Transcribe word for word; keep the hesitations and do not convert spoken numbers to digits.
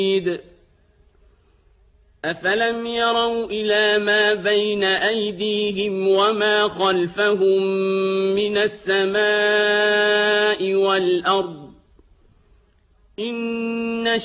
أفلم يروا إلى ما بين أيديهم وما خلفهم من السماء والأرض إن